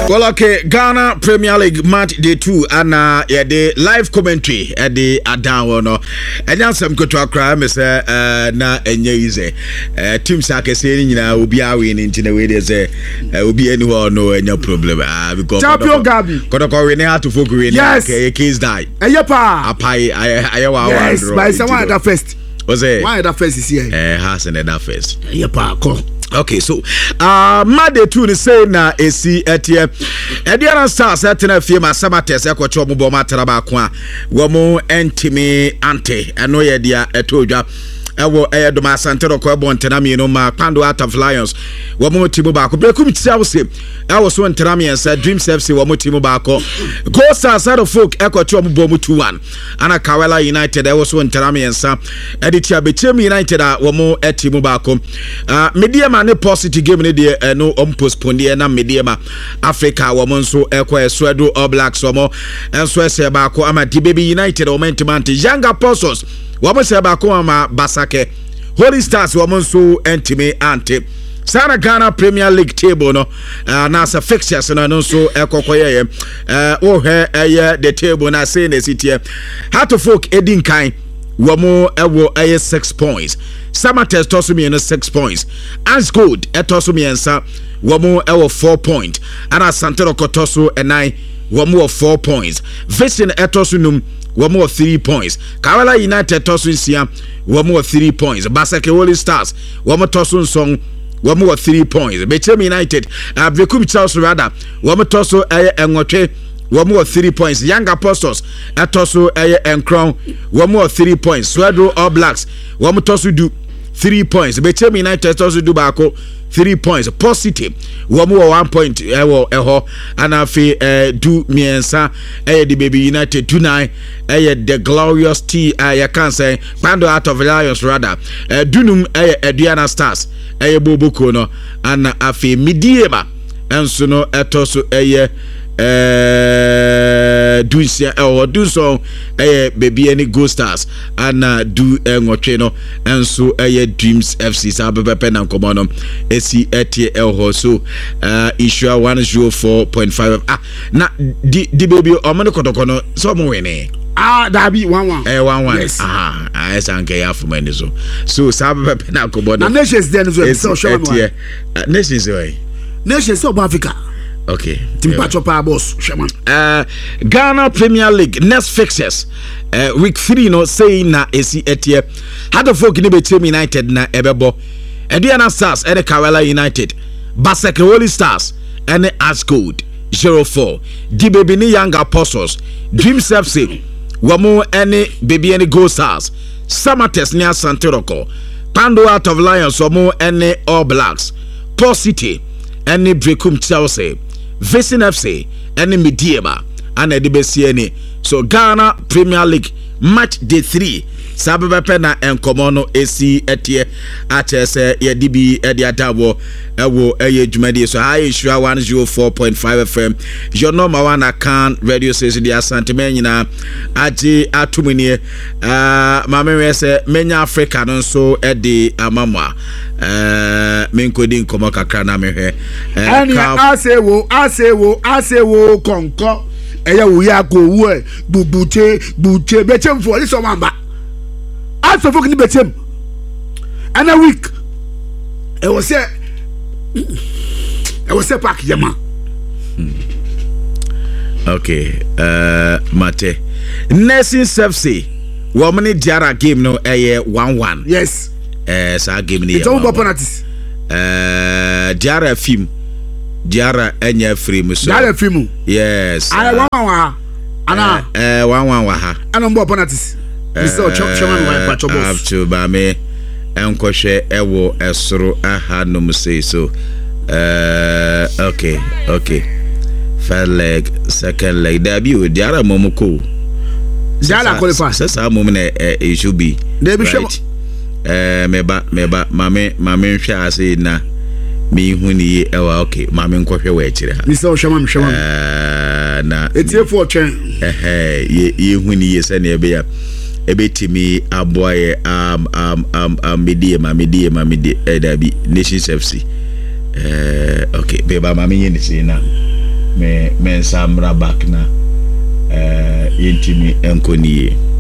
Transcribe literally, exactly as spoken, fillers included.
Well, okay, Ghana Premier League match day two and uh, yeah, the live commentary at the Adan no. And now some go to a crime is uh na enye easy. Uh team sake say ni na obi a win in the way they say obi anywhere no any problem. Ah because Champion Gabi. Kodo ko win how to folk win okay case die. Eye pa. Apai aye wa wa. Yes, by someone that first. Was it? Why that first is here? Eh has in that first. Eye pa ko. Okay, so uh Monday two ni say na esi etie Ediana Stars etena fie ma Samates ekwocho mo bo matara ba ko a wo mo entimi ante eno ye dia etodwa ewo eyedoma Asantero ko ebo ntena mi no ma Pando Out of Lions wo mo timu ba ko brekum tia wo se ewo so ntena mi ensa Dreams F C wo mo timu ba ko Go Stars out of folk ekwocho mo bo mo two one ana Kawela United ewo so ntena mi ensa editia Bechem United a wo mo etimu ba ko uh Mediema ne positive game ne de no om postpone na Mediema Africa wo mo nso ekwo Eswedo All Blacks wo mo enso ese ba ko ama Baby United o mentimante Young Apostles wamo se ba ko ama Basake Holy Stars wamo nso entime ante Sana Ghana Premier League table no uh, na sa fixtures no no so ekokoye eh wo he eye the table na say na sitie Heart of Folk edin kan wamo ewo eye six points Samates toso mi no six points As Good etoso mi ensa wamo ewo four point ana Santero kotoso enai wamo four points Vision etoso num wamo three points Kawela United toso nsia wamo three points Basake Holy Stars wamo toso song wamo three points Bechem United Abrekum Charles rather wamo toso eye enwotwe wamo three points Young Apostles etoso eye enkron wamo three points Swedro All Blacks wamo toso du three points Bechem United toso du bako three points positive wamo one point ewo eho anafi eh, du miensa eh the Baby United two nine eh the Glorious T eh can say Pando Out of Lions rather eh dunum eh Ediana Stars eh Boboko no ana afi Mediema enso no etoso eh eh dunsia eh dunso eh Baby any Go Stars ana du enwotwe no enso eh Dreams F C sabepe na nkomo esi etie elho so uh issue one oh four point five ah na di di baby omo kotokono so mo wene ah dabi one one eh one one yes. ah ah esa nke ya for many so so sabepe na nkomo na nations then so show me nations way nations South Africa. Okay. Timpa chopa boss, Shaman. Uh, Ghana Premier League next fixtures. Uh, week three no saying na esi etie. Heart of Folk ni Bechem United na ebebo. Ediana Stars and Kawela United. Basake Holy Stars and As Good zero four. Di Baby ni Young Apostles. Dreams F C. Wamo any Baby any Go Stars. Samates ni Asantero. Pando Out of Lions wamo any All Blacks. Port City any Brekum Chelsea. Vision F C and Mediema and Edibesi any. So Ghana Premier League match day three. Sababepe na enkomono esi etie atese ye dibi edi atabo ewo eye dwumadi so high issue one oh four point five F M your number one account radio station di Asante nyina agi atumini uh mama we se menya Africa no so edi amamwa eh menkodi nkomo kakra na mehwe ani asewo asewo asewo konko eya wo ya ko wo e bubuche buche Bechem for this omamba aso folk ni Bechem and a week e was say e was say pack jama okay uh mate Nations F C wo mani diara game no eye one one yes eh sa game ni it's all penalties eh diara film diara enya free so diara film yes I one one ana eh one one wa ha ana mbo penalties Mister Chairman wa pacho boss have to ba me enkohwe ewo esoro aha no say so uh okay okay first leg second leg there be o diara momoko diara qualify sasa mom na it should be there be sure eh meba meba mame mame hwa ase na me hu ni ewa okay mame nkohwe wa akire ha Mister Chairman Chairman eh na etie for twen eh eh ye hu ni ye se na ebe ya ebetimi aboye um um um um Mediema Mediema Mediema Nations F C eh okay beba mama yin ni na me me nsa mra back na eh yentimi enkonie